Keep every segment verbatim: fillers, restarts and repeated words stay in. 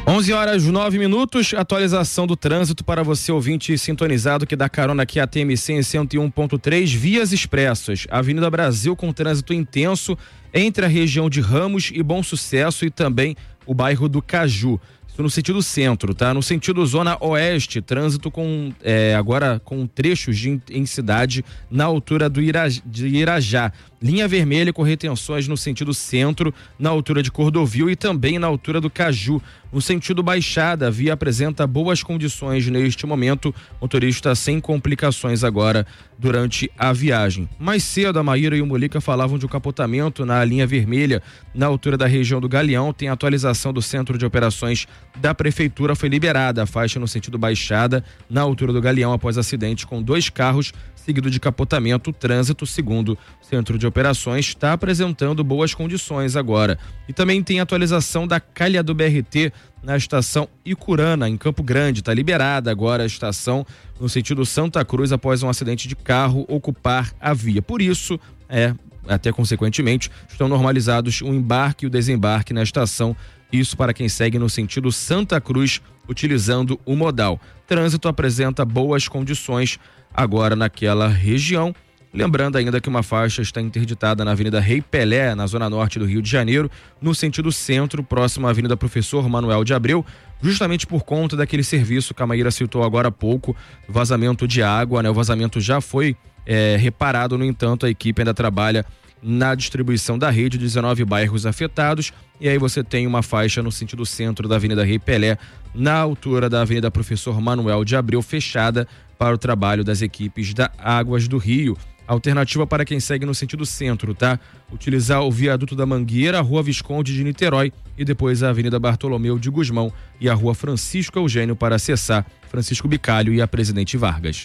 onze horas nove minutos, atualização do trânsito para você ouvinte sintonizado que dá carona aqui a T M C em cento e um ponto três, vias expressas, Avenida Brasil com trânsito intenso entre a região de Ramos e Bom Sucesso e também o bairro do Caju. Isso no sentido centro, tá? No sentido zona oeste, trânsito com, é, agora com trechos de em cidade na altura do Ira, de Irajá. Linha vermelha com retenções no sentido centro, na altura de Cordovil e também na altura do Caju. No sentido baixada, a via apresenta boas condições neste momento, motorista sem complicações agora durante a viagem. Mais cedo, a Maíra e o Molica falavam de um capotamento na linha vermelha, na altura da região do Galeão. Tem atualização do centro de operações da prefeitura, foi liberada a faixa no sentido baixada, na altura do Galeão, após acidente com dois carros, seguido de capotamento. O trânsito, segundo o centro de operações, está apresentando boas condições agora. E também tem atualização da calha do B R T na estação Icurana, em Campo Grande. Está liberada agora a estação no sentido Santa Cruz após um acidente de carro ocupar a via. Por isso, é, até consequentemente, estão normalizados o embarque e o desembarque na estação. Isso para quem segue no sentido Santa Cruz, utilizando o modal. Trânsito apresenta boas condições agora naquela região. Lembrando ainda que uma faixa está interditada na Avenida Rei Pelé, na zona norte do Rio de Janeiro, no sentido centro, próximo à Avenida Professor Manuel de Abreu, justamente por conta daquele serviço que a Maíra citou agora há pouco, vazamento de água, né? O vazamento já foi é, reparado, no entanto, a equipe ainda trabalha na distribuição da rede, dezenove bairros afetados, e aí você tem uma faixa no sentido centro da Avenida Rei Pelé, na altura da Avenida Professor Manuel de Abreu, fechada para o trabalho das equipes da Águas do Rio. Alternativa para quem segue no sentido centro, tá? Utilizar o viaduto da Mangueira, a Rua Visconde de Niterói e depois a Avenida Bartolomeu de Gusmão e a Rua Francisco Eugênio para acessar Francisco Bicalho e a Presidente Vargas.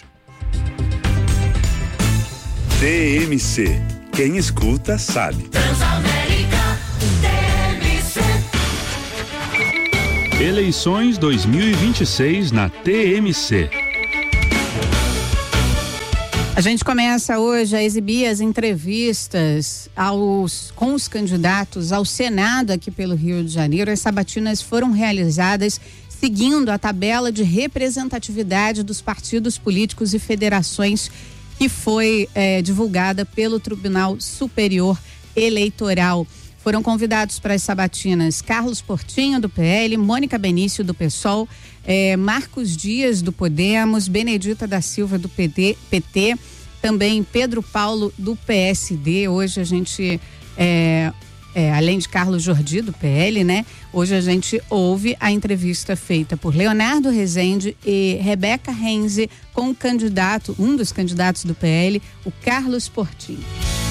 T M C, quem escuta sabe. Transamérica, T M C. Eleições dois mil e vinte e seis na T M C. A gente começa hoje a exibir as entrevistas aos, com os candidatos ao Senado aqui pelo Rio de Janeiro. As sabatinas foram realizadas seguindo a tabela de representatividade dos partidos políticos e federações que foi eh, divulgada pelo Tribunal Superior Eleitoral. Foram convidados para as sabatinas Carlos Portinho, do P L, Mônica Benício, do PSOL, eh, Marcos Dias, do Podemos, Benedita da Silva, do P D, P T, também Pedro Paulo, do P S D. Hoje a gente, eh, eh, além de Carlos Jordi, do P L, né? Hoje a gente ouve a entrevista feita por Leonardo Rezende e Rebeca Renze com o candidato, um dos candidatos do P L, o Carlos Portinho.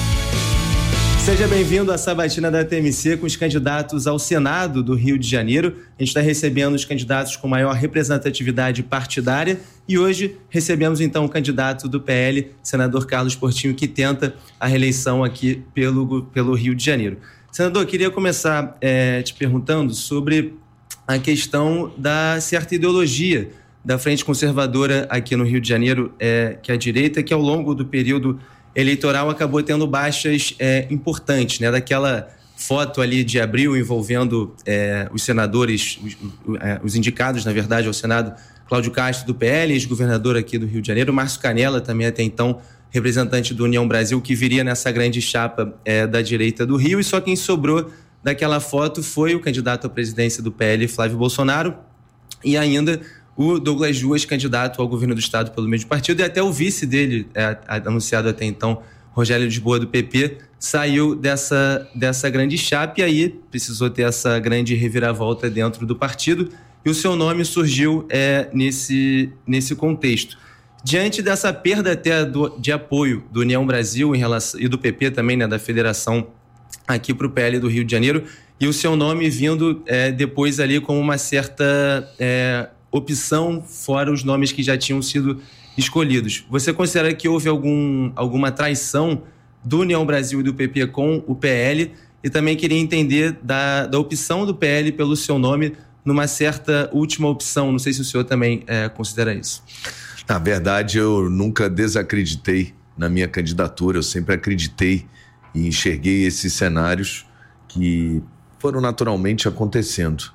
Seja bem-vindo à sabatina da T M C com os candidatos ao Senado do Rio de Janeiro. A gente está recebendo os candidatos com maior representatividade partidária e hoje recebemos então o candidato do P L, senador Carlos Portinho, que tenta a reeleição aqui pelo, pelo Rio de Janeiro. Senador, queria começar é, te perguntando sobre a questão da certa ideologia da Frente Conservadora aqui no Rio de Janeiro, é, que é a direita, que ao longo do período eleitoral acabou tendo baixas é, importantes, né? Daquela foto ali de abril envolvendo é, os senadores, os, os indicados, na verdade, ao Senado, Cláudio Castro, do P L, ex-governador aqui do Rio de Janeiro, Márcio Canella, também até então representante do União Brasil, que viria nessa grande chapa é, da direita do Rio, e só quem sobrou daquela foto foi o candidato à presidência do P L, Flávio Bolsonaro, e ainda o Douglas Ruas, candidato ao governo do estado pelo mesmo partido, e até o vice dele, é, anunciado até então, Rogério Lisboa, do P P, saiu dessa, dessa grande chapa, e aí precisou ter essa grande reviravolta dentro do partido, e o seu nome surgiu é, nesse, nesse contexto. Diante dessa perda até do, de apoio do União Brasil em relação, e do P P também, né, da federação aqui para o P L do Rio de Janeiro, e o seu nome vindo é, depois ali como uma certa é, opção fora os nomes que já tinham sido escolhidos. Você considera que houve algum, alguma traição do União Brasil e do P P com o P L? E também queria entender da, da opção do P L pelo seu nome numa certa última opção. Não sei se o senhor também é, considera isso. Na verdade, eu nunca desacreditei na minha candidatura. Eu sempre acreditei e enxerguei esses cenários que foram naturalmente acontecendo.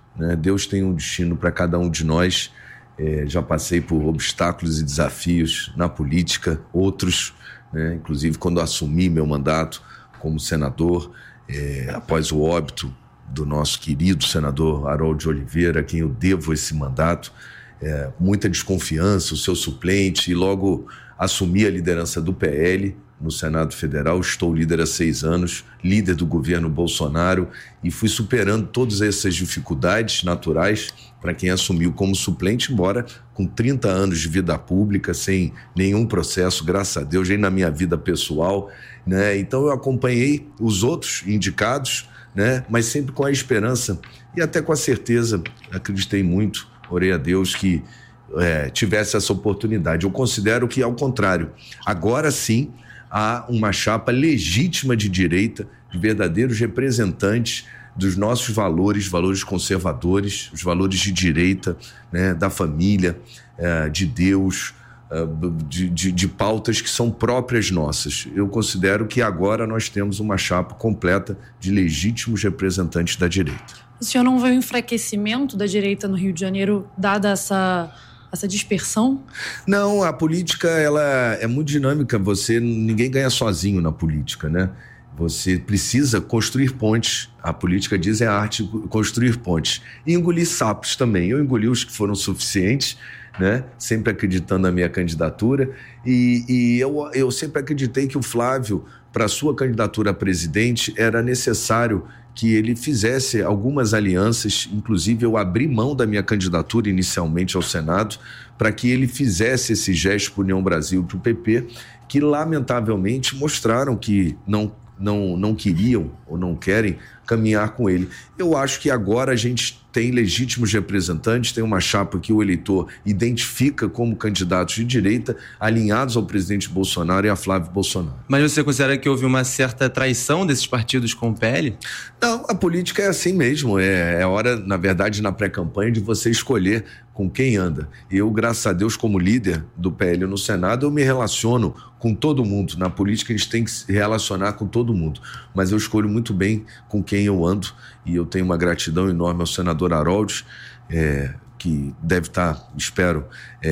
né? Deus tem um destino para cada um de nós. É, já passei por obstáculos e desafios na política, outros, né? Inclusive quando assumi meu mandato como senador, é, após o óbito do nosso querido senador Harold de Oliveira, a quem eu devo esse mandato, é, muita desconfiança, o seu suplente, e logo assumi a liderança do P L no Senado Federal. Estou líder há seis anos, líder do governo Bolsonaro, e fui superando todas essas dificuldades naturais para quem assumiu como suplente, embora com trinta anos de vida pública, sem nenhum processo, graças a Deus, nem na minha vida pessoal, né? Então eu acompanhei os outros indicados, né? Mas sempre com a esperança e até com a certeza, acreditei muito, orei a Deus que é, tivesse essa oportunidade. Eu considero que, ao contrário, agora sim há uma chapa legítima de direita, de verdadeiros representantes dos nossos valores, valores conservadores, os valores de direita, né, da família, é, de Deus, é, de, de, de pautas que são próprias nossas. Eu considero que agora nós temos uma chapa completa de legítimos representantes da direita. O senhor não vê um enfraquecimento da direita no Rio de Janeiro, dada essa... essa dispersão? Não, a política ela é muito dinâmica. Você, ninguém ganha sozinho na política, né? Você precisa construir pontes. A política diz é a arte de construir pontes. E engolir sapos também. Eu engoli os que foram suficientes, né? Sempre acreditando na minha candidatura. E, e eu, eu sempre acreditei que o Flávio, para sua candidatura a presidente, era necessário que ele fizesse algumas alianças, inclusive eu abri mão da minha candidatura inicialmente ao Senado, para que ele fizesse esse gesto para o União Brasil e para o P P, que lamentavelmente mostraram que não, não, não queriam ou não querem caminhar com ele. Eu acho que agora a gente tem legítimos representantes, tem uma chapa que o eleitor identifica como candidatos de direita, alinhados ao presidente Bolsonaro e a Flávio Bolsonaro. Mas você considera que houve uma certa traição desses partidos com o P L? Não, a política é assim mesmo. É, é hora, na verdade, na pré-campanha, de você escolher com quem anda. Eu, graças a Deus, como líder do P L no Senado, eu me relaciono com todo mundo. Na política, a gente tem que se relacionar com todo mundo. Mas eu escolho muito bem com quem eu ando, e eu tenho uma gratidão enorme ao senador Harold, é, que deve estar, espero,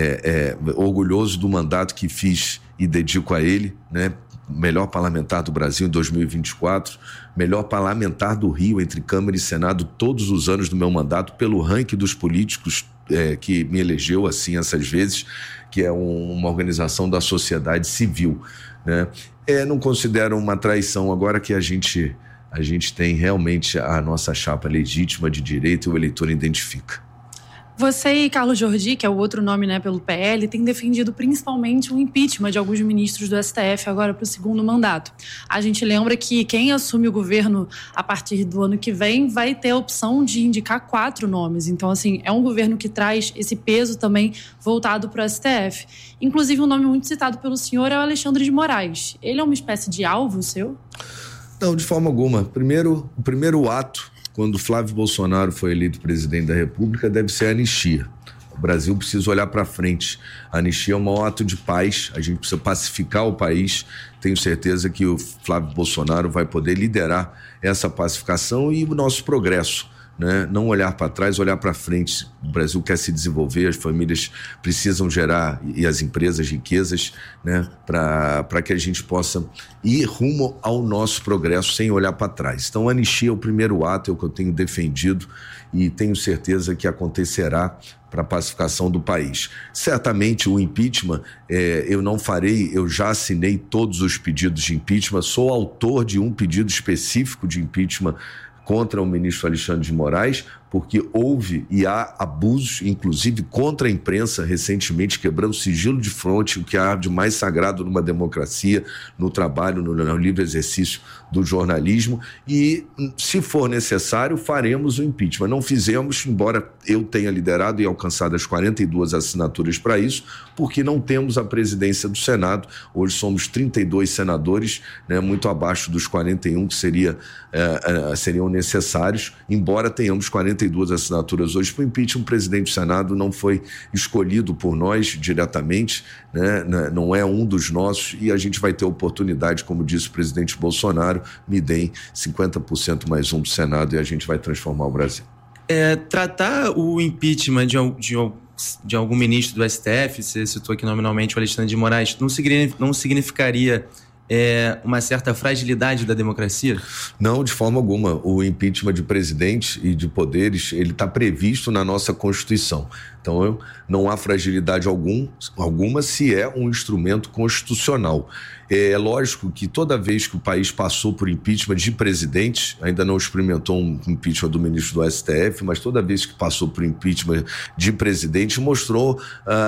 é, é, orgulhoso do mandato que fiz e dedico a ele, né? Melhor parlamentar do Brasil em dois mil e vinte e quatro, melhor parlamentar do Rio entre Câmara e Senado todos os anos do meu mandato, pelo ranking dos políticos é, que me elegeu assim essas vezes, que é um, uma organização da sociedade civil, né? É, não considero uma traição agora que a gente, a gente tem realmente a nossa chapa legítima de direita e o eleitor identifica. Você e Carlos Jordi, que é o outro nome, né, pelo P L, tem defendido principalmente o impeachment de alguns ministros do S T F agora para o segundo mandato. A gente lembra que quem assume o governo a partir do ano que vem vai ter a opção de indicar quatro nomes. Então, assim, é um governo que traz esse peso também voltado para o S T F. Inclusive, um nome muito citado pelo senhor é o Alexandre de Moraes. Ele é uma espécie de alvo seu? Não, de forma alguma. Primeiro, o primeiro ato, quando Flávio Bolsonaro foi eleito presidente da República, deve ser a anistia. O Brasil precisa olhar para frente. A anistia é um maior ato de paz, a gente precisa pacificar o país. Tenho certeza que o Flávio Bolsonaro vai poder liderar essa pacificação e o nosso progresso, né? Não olhar para trás, olhar para frente. O Brasil quer se desenvolver, as famílias precisam gerar, e as empresas, riquezas, né? Para que a gente possa ir rumo ao nosso progresso sem olhar para trás. Então, a anistia é o primeiro ato, é o que eu tenho defendido e tenho certeza que acontecerá para a pacificação do país. Certamente o impeachment, é, eu não farei, eu já assinei todos os pedidos de impeachment, sou autor de um pedido específico de impeachment contra o ministro Alexandre de Moraes, porque houve e há abusos, inclusive contra a imprensa, recentemente quebrando sigilo de fronte, o que há de mais sagrado numa democracia, no trabalho, no, no livre exercício do jornalismo, e se for necessário, faremos o impeachment. Não fizemos, embora eu tenha liderado e alcançado as quarenta e duas assinaturas para isso, porque não temos a presidência do Senado. Hoje somos trinta e dois senadores, né, muito abaixo dos quarenta e um que seria, eh, seriam necessários, embora tenhamos quarenta e duas assinaturas hoje para o impeachment. O presidente do Senado não foi escolhido por nós diretamente, né? Não é um dos nossos, e a gente vai ter oportunidade, como disse o presidente Bolsonaro, me deem cinquenta por cento mais um do Senado e a gente vai transformar o Brasil. É, tratar o impeachment de, de, de algum ministro do S T F, você citou aqui nominalmente o Alexandre de Moraes, não, não significaria é, uma certa fragilidade da democracia? Não, de forma alguma. O impeachment de presidente e de poderes, ele está previsto na nossa Constituição. Então, não há fragilidade algum, alguma se é um instrumento constitucional. É lógico que toda vez que o país passou por impeachment de presidente, ainda não experimentou um impeachment do ministro do S T F, mas toda vez que passou por impeachment de presidente, mostrou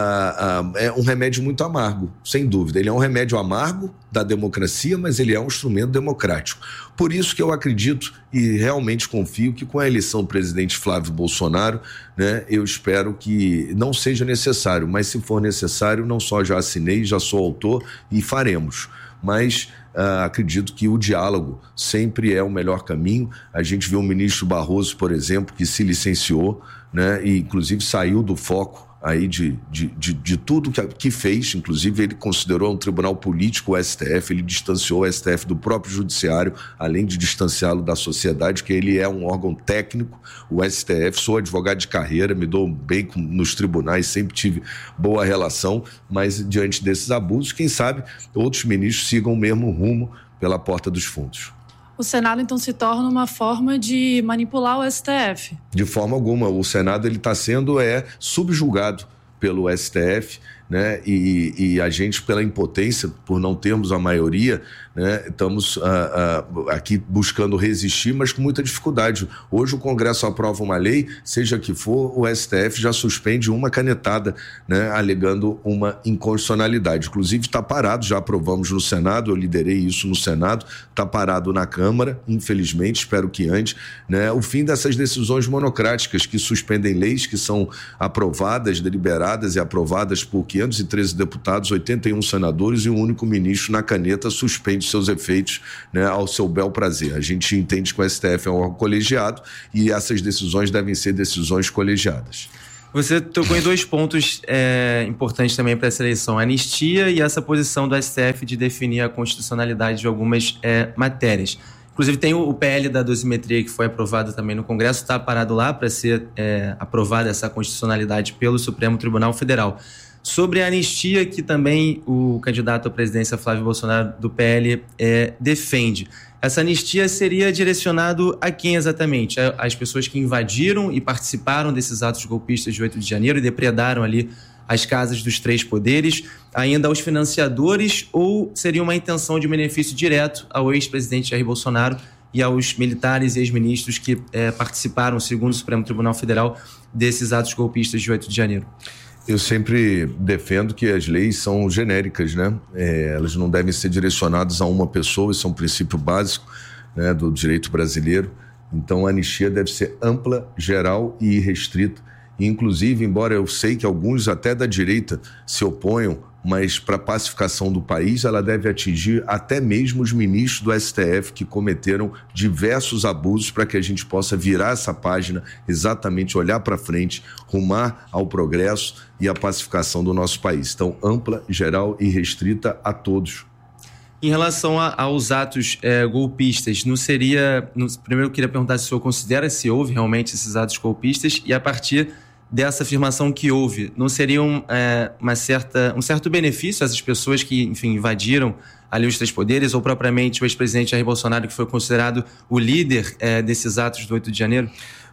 ah, ah, é um remédio muito amargo, sem dúvida. Ele é um remédio amargo da democracia, mas ele é um instrumento democrático. Por isso que eu acredito e realmente confio que com a eleição do presidente Flávio Bolsonaro, né, eu espero que não seja necessário, mas se for necessário, não só já assinei, já sou autor e faremos. Mas uh, acredito que o diálogo sempre é o melhor caminho. A gente viu o ministro Barroso, por exemplo, que se licenciou, né, e inclusive saiu do foco aí de, de, de, de tudo que, que fez. Inclusive ele considerou um tribunal político o S T F, ele distanciou o S T F do próprio judiciário, além de distanciá-lo da sociedade, que ele é um órgão técnico, o S T F. Sou advogado de carreira, me dou bem com, nos tribunais, sempre tive boa relação, mas diante desses abusos, quem sabe outros ministros sigam o mesmo rumo pela porta dos fundos. O Senado, então, se torna uma forma de manipular o S T F? De forma alguma. O Senado está sendo é, subjugado pelo S T F, né? E, e a gente, pela impotência, por não termos a maioria, né? Estamos ah, ah, aqui buscando resistir, mas com muita dificuldade. Hoje o Congresso aprova uma lei, seja que for, o S T F já suspende uma canetada, né? Alegando uma inconstitucionalidade. Inclusive está parado, já aprovamos no Senado, eu liderei isso no Senado, está parado na Câmara, infelizmente, espero que antes, né? O fim dessas decisões monocráticas que suspendem leis que são aprovadas, deliberadas e aprovadas por quinhentos e treze deputados, oitenta e um senadores e um único ministro na caneta suspende seus efeitos, né, ao seu bel prazer. A gente entende que o S T F é um órgão colegiado e essas decisões devem ser decisões colegiadas. Você tocou em dois pontos é, importantes também para essa eleição: a anistia e essa posição do S T F de definir a constitucionalidade de algumas é, matérias. Inclusive tem o P L da dosimetria que foi aprovado também no Congresso, está parado lá para ser é, aprovada essa constitucionalidade pelo Supremo Tribunal Federal. Sobre a anistia, que também o candidato à presidência Flávio Bolsonaro do P L é, defende. Essa anistia seria direcionado a quem exatamente? As pessoas que invadiram e participaram desses atos golpistas de oito de janeiro e depredaram ali as casas dos três poderes, ainda aos financiadores, ou seria uma intenção de benefício direto ao ex-presidente Jair Bolsonaro e aos militares e ex-ministros que é, participaram, segundo o Supremo Tribunal Federal, desses atos golpistas de oito de janeiro? Eu sempre defendo que as leis são genéricas, né? É, elas não devem ser direcionadas a uma pessoa, isso é um princípio básico, né, do direito brasileiro. Então a anistia deve ser ampla, geral e restrita. E, inclusive, embora eu sei que alguns até da direita se oponham, mas para a pacificação do país ela deve atingir até mesmo os ministros do S T F que cometeram diversos abusos, para que a gente possa virar essa página, exatamente olhar para frente, rumar ao progresso e à pacificação do nosso país. Então, ampla, geral e restrita a todos. Em relação a, aos atos é, golpistas, não seria... No, primeiro eu queria perguntar se o senhor considera se houve realmente esses atos golpistas, e a partir dessa afirmação que houve, não seria um, é, uma certa, um certo benefício às pessoas que, enfim, invadiram ali os três poderes, ou propriamente o ex-presidente Jair Bolsonaro, que foi considerado o líder é, desses atos do oito de janeiro?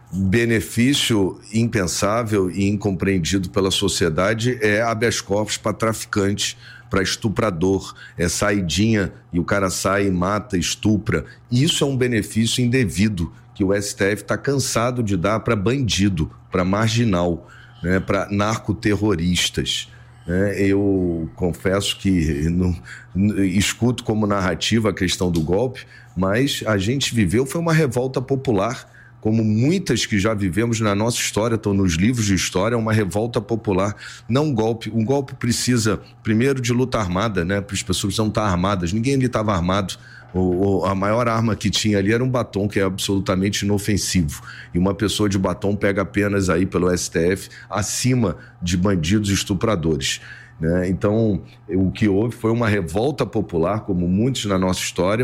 Benefício impensável e incompreendido pela sociedade é habeas corpus para traficante, para estuprador, é saidinha e o cara sai, mata, estupra. Isso é um benefício indevido que o S T F está cansado de dar para bandido, para marginal, né, para narcoterroristas. Né? Eu confesso que não, não, escuto como narrativa a questão do golpe, mas a gente viveu, foi uma revolta popular, como muitas que já vivemos na nossa história, estão nos livros de história, uma revolta popular, não um golpe. Um golpe precisa, primeiro, de luta armada, né? As pessoas precisam estar armadas, ninguém ali estava armado. O, o, a maior arma que tinha ali era um batom, que é absolutamente inofensivo. E uma pessoa de batom pega apenas aí pelo S T F acima de bandidos e estupradores. Né? Então, o que houve foi uma revolta popular, como muitos na nossa história,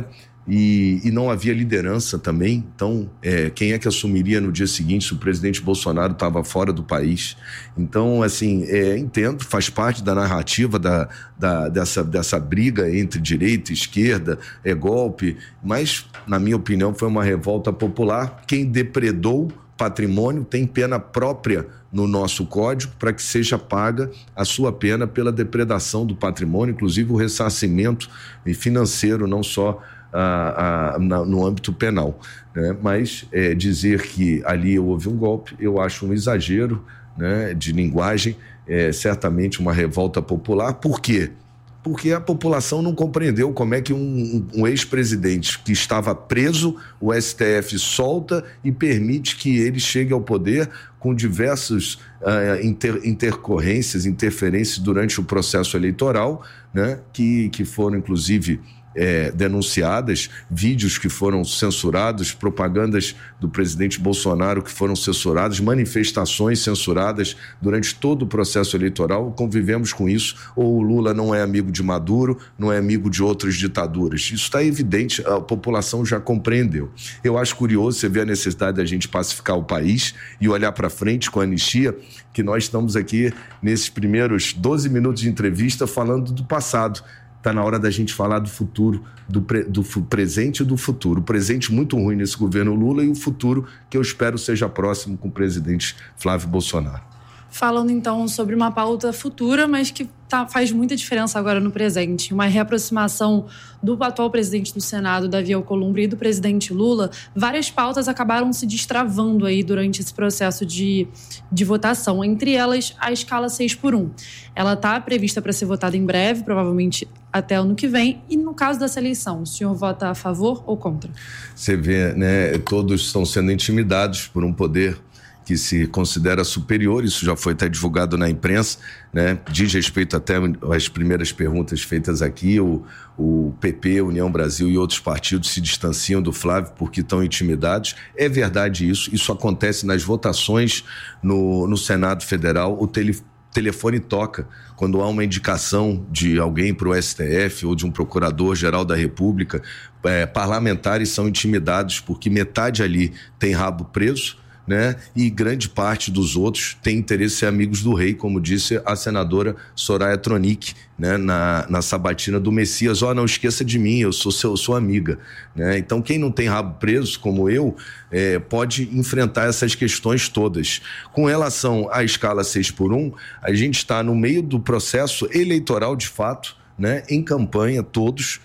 E, e não havia liderança também. Então, é, quem é que assumiria no dia seguinte se o presidente Bolsonaro estava fora do país? Então, assim, é, entendo, faz parte da narrativa da, da, dessa, dessa briga entre direita e esquerda, é golpe, mas, na minha opinião, foi uma revolta popular. Quem depredou patrimônio tem pena própria no nosso código para que seja paga a sua pena pela depredação do patrimônio, inclusive o ressarcimento financeiro, não só A, a, na, no âmbito penal, né? Mas é, dizer que ali houve um golpe, eu acho um exagero, né, de linguagem, é certamente uma revolta popular. Por quê? Porque a população não compreendeu como é que um, um ex-presidente que estava preso, o S T F solta e permite que ele chegue ao poder com diversas uh, inter, intercorrências, interferências durante o processo eleitoral, né, que, que foram, inclusive, É, denunciadas, vídeos que foram censurados, propagandas do presidente Bolsonaro que foram censuradas, manifestações censuradas durante todo o processo eleitoral. Convivemos com isso. Ou o Lula não é amigo de Maduro, não é amigo de outras ditaduras. Isso está evidente, a população já compreendeu. Eu acho curioso você ver a necessidade da gente pacificar o país e olhar para frente com a anistia, que nós estamos aqui nesses primeiros doze minutos de entrevista falando do passado. Está na hora da gente falar do futuro, do, pre, do presente e do futuro. O presente muito ruim nesse governo Lula e o futuro que eu espero seja próximo com o presidente Flávio Bolsonaro. Falando então sobre uma pauta futura, mas que tá, faz muita diferença agora no presente. Uma reaproximação do atual presidente do Senado, Davi Alcolumbre, e do presidente Lula. Várias pautas acabaram se destravando aí durante esse processo de, de votação. Entre elas, a escala seis por um. Ela está prevista para ser votada em breve, provavelmente até ano que vem. E no caso dessa eleição, o senhor vota a favor ou contra? Você vê, né? Todos estão sendo intimidados por um poder que se considera superior, isso já foi até divulgado na imprensa, né? Diz respeito até às primeiras perguntas feitas aqui, o, o P P, União Brasil e outros partidos se distanciam do Flávio porque estão intimidados. É verdade isso, isso acontece nas votações no, no Senado Federal, o tele, telefone toca quando há uma indicação de alguém para o S T F ou de um procurador-geral da República, é, parlamentares são intimidados porque metade ali tem rabo preso, né? E grande parte dos outros tem interesse em ser amigos do rei, como disse a senadora Soraya Tronic, né? na, na sabatina do Messias. Ó, oh, não esqueça de mim, eu sou seu, sua amiga, né? Então quem não tem rabo preso, como eu, é, pode enfrentar essas questões todas. Com relação à escala seis por um, a gente está no meio do processo eleitoral de fato, né? Em campanha todos,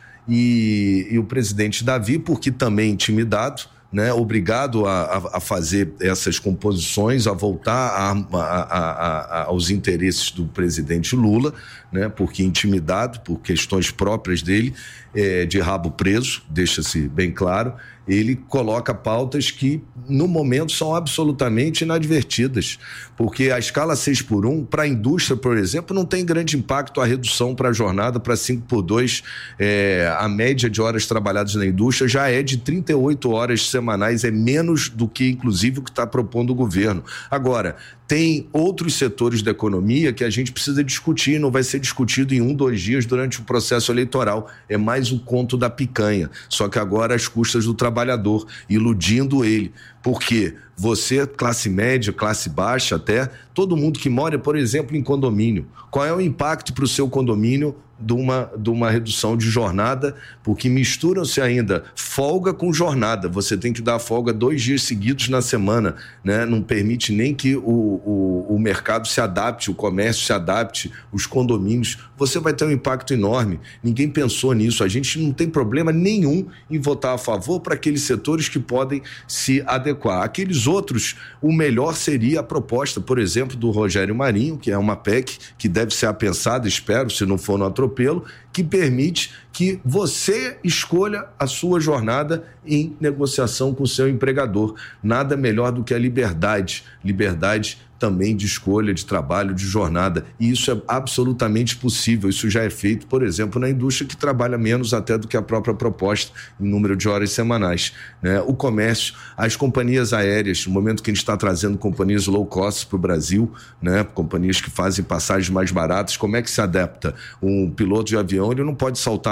e, e o presidente Davi, porque também intimidado, né, obrigado a, a fazer essas composições, a voltar a, a, a, a, aos interesses do presidente Lula, né, porque intimidado por questões próprias dele, é, de rabo preso, deixa-se bem claro, ele coloca pautas que no momento são absolutamente inadvertidas, porque a escala seis por um para a indústria, por exemplo, não tem grande impacto a redução para a jornada para cinco por dois, é, a média de horas trabalhadas na indústria já é de trinta e oito horas semanais, é menos do que inclusive o que está propondo o governo. Agora, tem outros setores da economia que a gente precisa discutir, não vai ser discutido em um, dois dias durante o processo eleitoral, é mais um conto da picanha, só que agora às custas do trabalhador, iludindo ele, porque você, classe média, classe baixa até, todo mundo que mora, por exemplo, em condomínio, qual é o impacto para o seu condomínio de uma, de uma redução de jornada, porque misturam-se ainda folga com jornada, você tem que dar folga dois dias seguidos na semana, né? Não permite nem que o, o, o mercado se adapte, o comércio se adapte, os condomínios, você vai ter um impacto enorme, ninguém pensou nisso, a gente não tem problema nenhum em votar a favor para aqueles setores que podem se adequar, aqueles outros, o melhor seria a proposta, por exemplo, do Rogério Marinho, que é uma P E C que deve ser apensada, espero, se não for no atropelo, que permite que você escolha a sua jornada em negociação com o seu empregador. Nada melhor do que a liberdade, liberdade também de escolha, de trabalho, de jornada. E isso é absolutamente possível. Isso já é feito, por exemplo, na indústria que trabalha menos até do que a própria proposta em número de horas semanais, né? O comércio, as companhias aéreas, no momento que a gente está trazendo companhias low cost para o Brasil, né? Companhias que fazem passagens mais baratas, como é que se adapta? Um piloto de avião, ele não pode saltar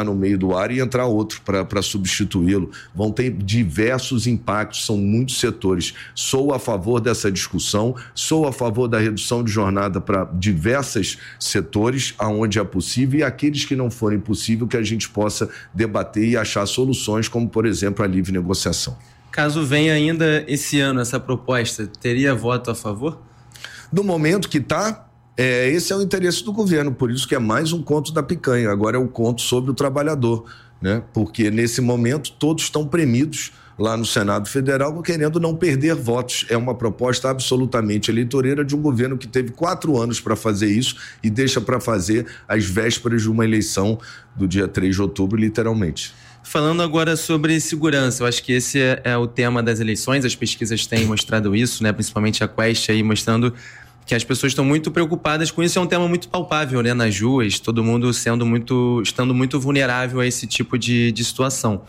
no meio do ar e entrar outro para substituí-lo. Vão ter diversos impactos, são muitos setores. Sou a favor dessa discussão, sou a favor da redução de jornada para diversos setores, aonde é possível, e aqueles que não forem possível, que a gente possa debater e achar soluções, como, por exemplo, a livre negociação. Caso venha ainda esse ano essa proposta, teria voto a favor? Do momento que está, é, esse é o interesse do governo, por isso que é mais um conto da picanha, agora é o conto sobre o trabalhador, né? Porque nesse momento todos estão premidos lá no Senado Federal, querendo não perder votos. É uma proposta absolutamente eleitoreira de um governo que teve quatro anos para fazer isso e deixa para fazer às vésperas de uma eleição do dia três de outubro, literalmente. Falando agora sobre segurança, eu acho que esse é, é o tema das eleições, as pesquisas têm mostrado isso, né? Principalmente a Quest aí mostrando que as pessoas estão muito preocupadas com isso. É um tema muito palpável, né? Nas ruas, todo mundo sendo muito, estando muito vulnerável a esse tipo de, de situação.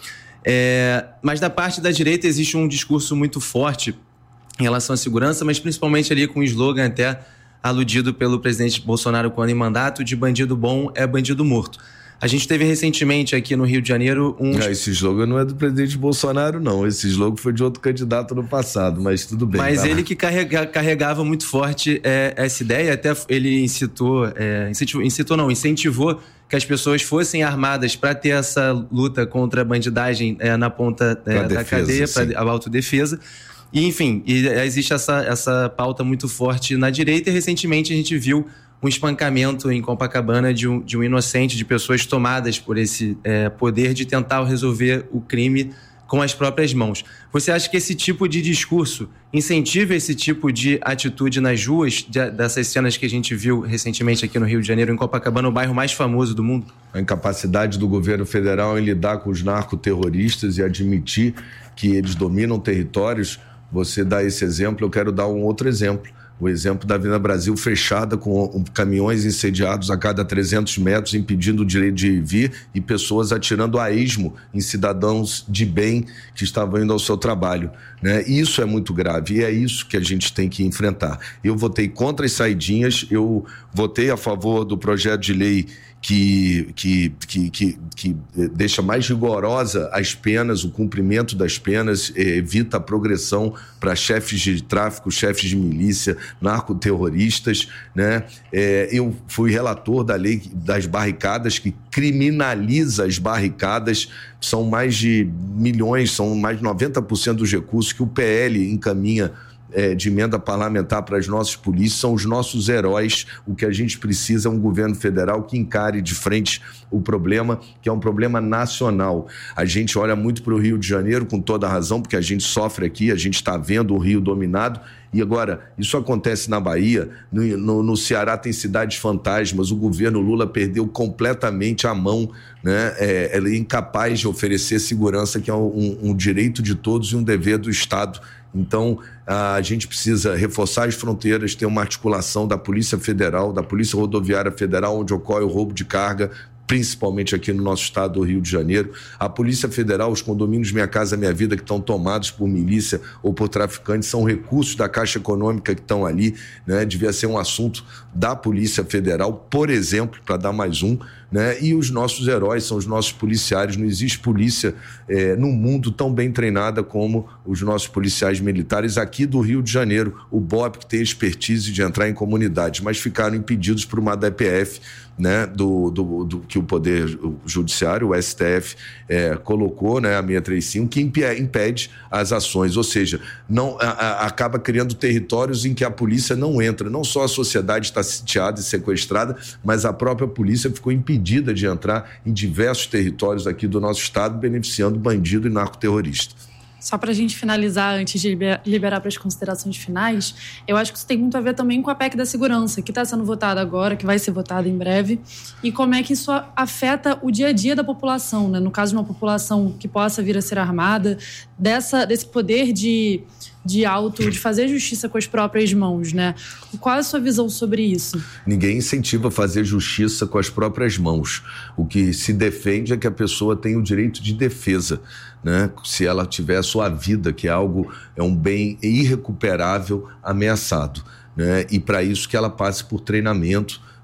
É, mas da parte da direita existe um discurso muito forte em relação à segurança, mas principalmente ali com o slogan até aludido pelo presidente Bolsonaro quando em mandato, de bandido bom é bandido morto. A gente teve recentemente aqui no Rio de Janeiro um... Não, esse slogan não é do presidente Bolsonaro, não. Esse slogan foi de outro candidato no passado, mas tudo bem. Mas tá ele lá. que carrega, carregava muito forte é, essa ideia, até ele incitou, é, incitou, incitou não, incentivou que as pessoas fossem armadas para ter essa luta contra a bandidagem é, na ponta é, da defesa, cadeia, para a autodefesa. E, enfim, e existe essa, essa pauta muito forte na direita, e recentemente a gente viu um espancamento em Copacabana de um, de um inocente, de pessoas tomadas por esse é, poder de tentar resolver o crime com as próprias mãos. Você acha que esse tipo de discurso incentiva esse tipo de atitude nas ruas, de, dessas cenas que a gente viu recentemente aqui no Rio de Janeiro, em Copacabana, o bairro mais famoso do mundo? A incapacidade do governo federal em lidar com os narcoterroristas e admitir que eles dominam territórios. Você dá esse exemplo, eu quero dar um outro exemplo. O exemplo da Avenida Brasil fechada, com caminhões incendiados a cada trezentos metros, impedindo o direito de vir, e pessoas atirando a esmo em cidadãos de bem que estavam indo ao seu trabalho, né? Isso é muito grave e é isso que a gente tem que enfrentar. Eu votei contra as saidinhas, eu votei a favor do projeto de lei que, que, que, que, que deixa mais rigorosa as penas, o cumprimento das penas, evita a progressão para chefes de tráfico, chefes de milícia, narcoterroristas, né? É, eu fui relator da lei das barricadas, que criminaliza as barricadas. São mais de milhões, são mais de noventa por cento dos recursos que o P L encaminha É, de emenda parlamentar para as nossas polícias, são os nossos heróis. O que a gente precisa é um governo federal que encare de frente o problema, que é um problema nacional. A gente olha muito para o Rio de Janeiro, com toda a razão, porque a gente sofre aqui, a gente está vendo o Rio dominado. E agora, isso acontece na Bahia, no, no, no Ceará tem cidades fantasmas, o governo Lula perdeu completamente a mão, né? É, ele é incapaz de oferecer segurança, que é um, um direito de todos e um dever do Estado. Então, a gente precisa reforçar as fronteiras, ter uma articulação da Polícia Federal, da Polícia Rodoviária Federal, onde ocorre o roubo de carga, principalmente aqui no nosso estado do Rio de Janeiro. A Polícia Federal, os condomínios Minha Casa Minha Vida, que estão tomados por milícia ou por traficantes, são recursos da Caixa Econômica que estão ali, né? Devia ser um assunto da Polícia Federal, por exemplo, para dar mais um, né? E os nossos heróis são os nossos policiais. Não existe polícia é, no mundo tão bem treinada como os nossos policiais militares aqui do Rio de Janeiro. O B O P, que tem expertise de entrar em comunidades, mas ficaram impedidos por uma D P F, né, do, do, do que o Poder Judiciário, o S T F, é, colocou, né, a seiscentos e trinta e cinco, que impede as ações, ou seja, não, a, a, acaba criando territórios em que a polícia não entra. Não só a sociedade está sitiada e sequestrada, mas a própria polícia ficou impedida de entrar em diversos territórios aqui do nosso estado, beneficiando bandido e narcoterrorista. Só para a gente finalizar, antes de liberar para as considerações finais, eu acho que isso tem muito a ver também com a P E C da segurança, que está sendo votada agora, que vai ser votada em breve, e como é que isso afeta o dia a dia da população, né? No caso de uma população que possa vir a ser armada, dessa, desse poder de, de auto, de fazer justiça com as próprias mãos, né? Qual é a sua visão sobre isso? Ninguém incentiva a fazer justiça com as próprias mãos. O que se defende é que a pessoa tem o direito de defesa, né? Se ela tiver a sua vida, que é algo, é um bem irrecuperável, ameaçado, né? E para isso que ela passe por treinamento,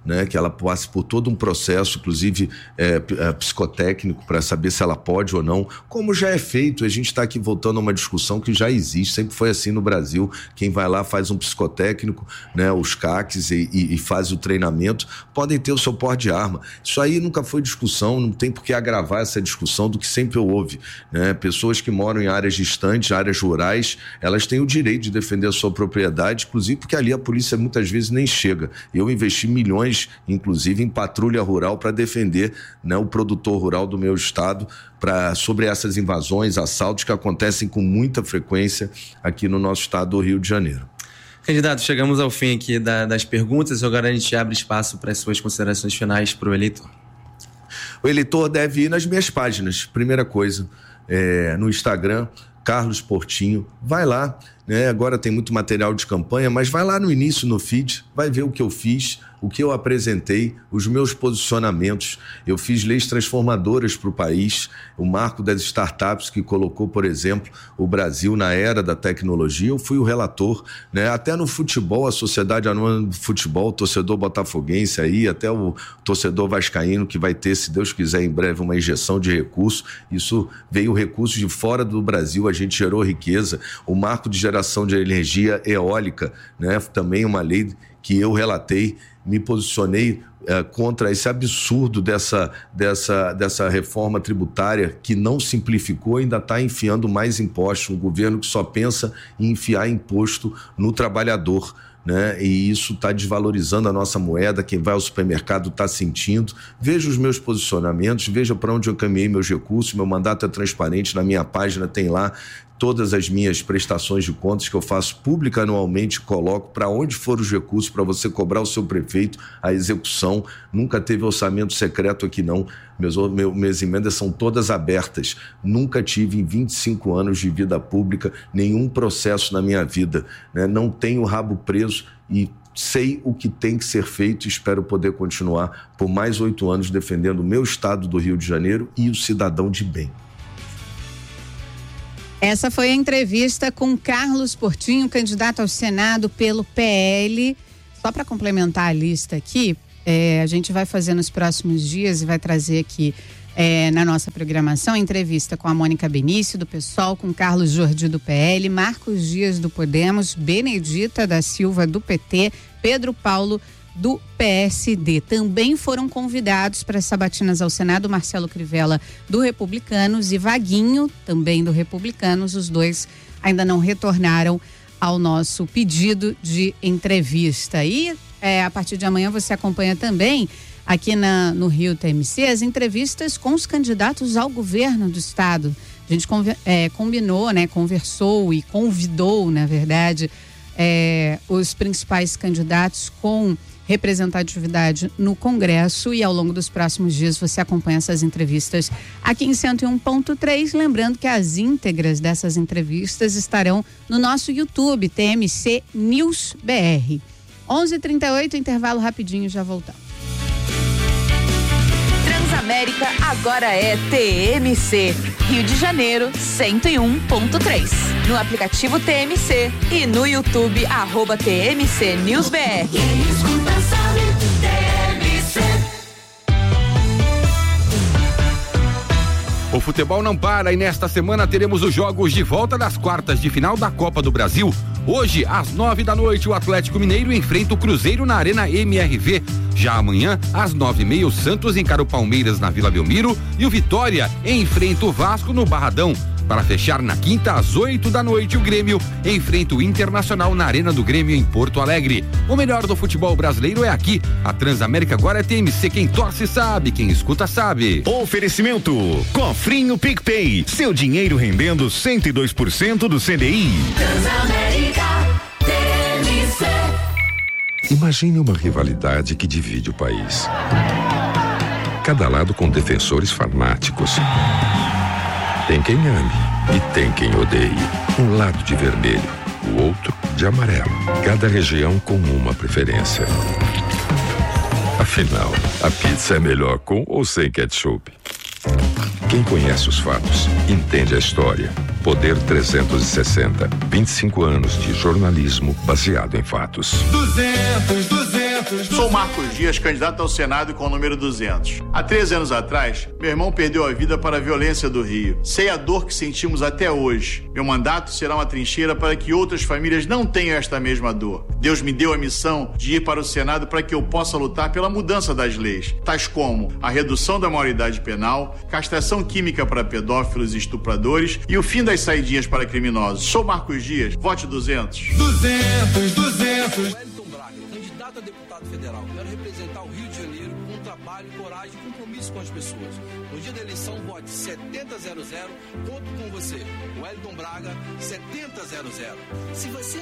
né, que ela passe por todo um processo, inclusive é, é, psicotécnico, para saber se ela pode ou não, como já é feito. A gente está aqui voltando a uma discussão que já existe, sempre foi assim no Brasil. Quem vai lá faz um psicotécnico, né, os C A Cs e, e, e faz o treinamento, podem ter o seu porte de arma. Isso aí nunca foi discussão, não tem por que agravar essa discussão do que sempre houve, né? Pessoas que moram em áreas distantes, áreas rurais, elas têm o direito de defender a sua propriedade, inclusive porque ali a polícia muitas vezes nem chega. Eu investi milhões inclusive em patrulha rural para defender, né, o produtor rural do meu estado pra, sobre essas invasões, assaltos que acontecem com muita frequência aqui no nosso estado do Rio de Janeiro. Candidato, chegamos ao fim aqui da, das perguntas, agora a gente abre espaço para as suas considerações finais para o eleitor. O eleitor deve ir nas minhas páginas, primeira coisa, é, no Instagram, Carlos Portinho, vai lá, né? Agora tem muito material de campanha, mas vai lá no início, no feed, vai ver o que eu fiz, o que eu apresentei, os meus posicionamentos. Eu fiz leis transformadoras para o país, o marco das startups que colocou, por exemplo, o Brasil na era da tecnologia. Eu fui o relator, né? Até no futebol, a Sociedade Anônima do Futebol, o torcedor botafoguense aí, até o torcedor vascaíno que vai ter, se Deus quiser, em breve uma injeção de recurso. Isso veio recursos de fora do Brasil, a gente gerou riqueza. O marco de geração de energia eólica, né? Também uma lei que eu relatei, me posicionei eh, contra esse absurdo dessa, dessa, dessa reforma tributária que não simplificou e ainda está enfiando mais impostos. Um governo que só pensa em enfiar imposto no trabalhador, né? E isso está desvalorizando a nossa moeda. Quem vai ao supermercado está sentindo. Veja os meus posicionamentos, veja para onde eu caminhei meus recursos. Meu mandato é transparente, na minha página tem lá todas as minhas prestações de contas que eu faço pública anualmente, coloco para onde foram os recursos para você cobrar o seu prefeito, a execução. Nunca teve orçamento secreto aqui não, Meus, meu, minhas emendas são todas abertas. Nunca tive em vinte e cinco anos de vida pública nenhum processo na minha vida, né? Não tenho rabo preso e sei o que tem que ser feito e espero poder continuar por mais oito anos defendendo o meu estado do Rio de Janeiro e o cidadão de bem. Essa foi a entrevista com Carlos Portinho, candidato ao Senado pelo P L. Só para complementar a lista aqui, é, a gente vai fazer nos próximos dias e vai trazer aqui é, na nossa programação entrevista com a Mônica Benício, do PSOL, com Carlos Jordi, do P L, Marcos Dias, do Podemos, Benedita da Silva, do P T, Pedro Paulo, do P S D. Também foram convidados para as sabatinas ao Senado Marcelo Crivella, do Republicanos, e Vaguinho, também do Republicanos. Os dois ainda não retornaram ao nosso pedido de entrevista. E é, a partir de amanhã você acompanha também aqui na, no Rio T M C as entrevistas com os candidatos ao governo do estado. A gente é, combinou, né, conversou e convidou, na verdade, é, os principais candidatos com representatividade no Congresso, e ao longo dos próximos dias você acompanha essas entrevistas aqui em cento e um ponto três, lembrando que as íntegras dessas entrevistas estarão no nosso YouTube, T M C News B R. onze e trinta e oito, intervalo rapidinho, já voltamos. Transamérica agora é T M C, Rio de Janeiro cento e um ponto três. No aplicativo T M C e no YouTube, arroba T M C News B R. Quem escuta sabe, T M C. O futebol não para e nesta semana teremos os jogos de volta das quartas de final da Copa do Brasil. Hoje, às nove da noite, o Atlético Mineiro enfrenta o Cruzeiro na Arena M R V. Já amanhã, às nove e meia, o Santos encara o Palmeiras na Vila Belmiro e o Vitória enfrenta o Vasco no Barradão. Para fechar na quinta, às oito da noite, o Grêmio enfrenta o Internacional na Arena do Grêmio em Porto Alegre. O melhor do futebol brasileiro é aqui. A Transamérica agora é T M C. Quem torce sabe, quem escuta sabe. Oferecimento Cofrinho PicPay. Seu dinheiro rendendo cento e dois por cento do C D I. Transamérica, T M C. Imagine uma rivalidade que divide o país. Cada lado com defensores fanáticos. Tem quem ame e tem quem odeie. Um lado de vermelho, o outro de amarelo. Cada região com uma preferência. Afinal, a pizza é melhor com ou sem ketchup? Quem conhece os fatos, entende a história. Poder trezentos e sessenta. vinte e cinco anos de jornalismo baseado em fatos. duzentos, duzentos. Sou Marcos Dias, candidato ao Senado com o número duzentos. Há treze anos atrás, meu irmão perdeu a vida para a violência do Rio. Sei a dor que sentimos até hoje. Meu mandato será uma trincheira para que outras famílias não tenham esta mesma dor. Deus me deu a missão de ir para o Senado para que eu possa lutar pela mudança das leis, tais como a redução da maioridade penal, castração química para pedófilos e estupradores e o fim das saidinhas para criminosos. Sou Marcos Dias, vote duzentos. duzentos, duzentos. Wellington Braga, candidato a deputado federal. Quero representar o Rio de Janeiro com trabalho, coragem e compromisso com as pessoas. No dia da eleição, vote setenta zero zero. Conto com você. Wellington Braga, setenta zero zero. Se você